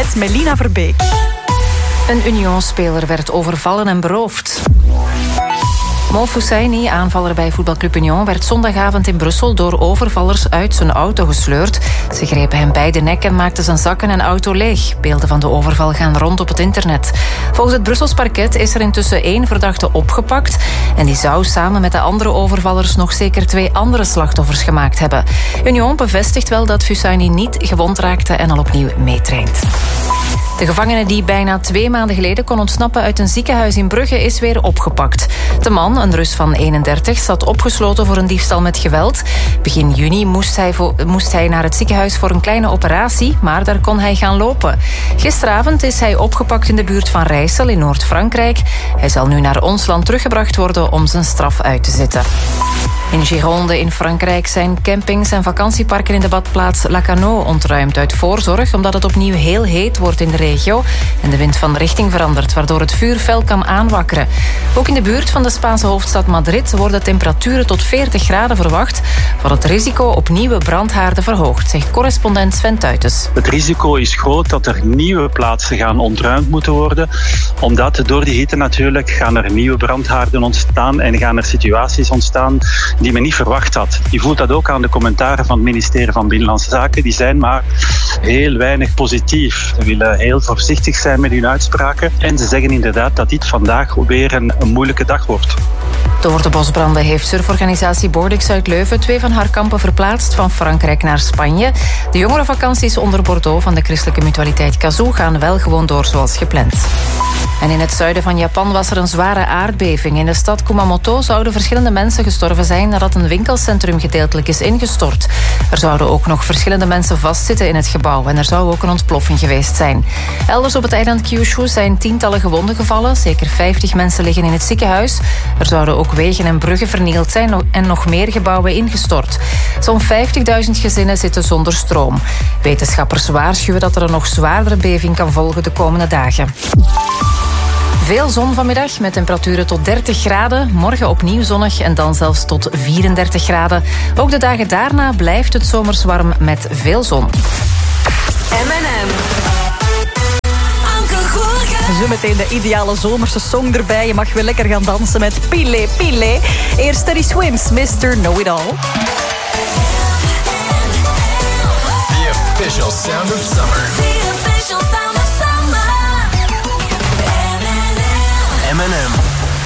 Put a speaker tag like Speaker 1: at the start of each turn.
Speaker 1: met Melina Verbeek.
Speaker 2: Een Union-speler werd overvallen en beroofd. Mo Fousseyni, aanvaller bij voetbalclub Union, werd zondagavond in Brussel door overvallers uit zijn auto gesleurd. Ze grepen hem bij de nek en maakten zijn zakken en auto leeg. Beelden van de overval gaan rond op het internet. Volgens het Brussels parket is er intussen 1 verdachte opgepakt en die zou samen met de andere overvallers nog zeker 2 andere slachtoffers gemaakt hebben. Union bevestigt wel dat Fousseyni niet gewond raakte en al opnieuw meetraint. De gevangene die bijna 2 maanden geleden kon ontsnappen uit een ziekenhuis in Brugge is weer opgepakt. De man, een Rus van 31, zat opgesloten voor een diefstal met geweld. Begin juni moest hij naar het ziekenhuis voor een kleine operatie, maar daar kon hij gaan lopen. Gisteravond is hij opgepakt in de buurt van Rijssel in Noord-Frankrijk. Hij zal nu naar ons land teruggebracht worden om zijn straf uit te zitten. In Gironde in Frankrijk zijn campings en vakantieparken in de badplaats Lacanau ontruimd uit voorzorg, omdat het opnieuw heel heet wordt in de regio en de wind van richting verandert, waardoor het vuur fel kan aanwakkeren. Ook in de buurt van de Spaanse hoofdstad Madrid worden temperaturen tot 40 graden verwacht, wat het risico op nieuwe brandhaarden verhoogt, zegt correspondent Sven Tuytes.
Speaker 3: Het risico is groot dat er nieuwe plaatsen gaan ontruimd moeten worden, omdat door die hitte natuurlijk gaan er nieuwe brandhaarden ontstaan en gaan er situaties ontstaan die men niet verwacht had. Je voelt dat ook aan de commentaren van het ministerie van Binnenlandse Zaken. Die zijn maar heel weinig positief. Ze willen heel voorzichtig zijn met hun uitspraken. En ze zeggen inderdaad dat dit vandaag weer een moeilijke dag wordt.
Speaker 2: Door de bosbranden heeft surforganisatie Bordix uit Leuven 2 van haar kampen verplaatst van Frankrijk naar Spanje. De jongerenvakanties onder Bordeaux van de christelijke mutualiteit Kazoo gaan wel gewoon door zoals gepland. En in het zuiden van Japan was er een zware aardbeving. In de stad Kumamoto zouden verschillende mensen gestorven zijn nadat een winkelcentrum gedeeltelijk is ingestort. Er zouden ook nog verschillende mensen vastzitten in het gebouw en er zou ook een ontploffing geweest zijn. Elders op het eiland Kyushu zijn tientallen gewonden gevallen. Zeker 50 mensen liggen in het ziekenhuis. Er zouden ook wegen en bruggen vernield zijn en nog meer gebouwen ingestort. Zo'n 50.000 gezinnen zitten zonder stroom. Wetenschappers waarschuwen dat er een nog zwaardere beving kan volgen de komende dagen. Veel zon vanmiddag met temperaturen tot 30 graden. Morgen opnieuw zonnig en dan zelfs tot 34 graden. Ook de dagen daarna blijft het zomers warm met veel zon.
Speaker 4: M&M.
Speaker 1: Zometeen de ideale zomerse song erbij. Je mag weer lekker gaan dansen met Pile Pile. Eerst Teddy Swims, Mr. Know-It-All.
Speaker 5: The official sound of summer.
Speaker 4: The official sound of summer.
Speaker 5: M&M.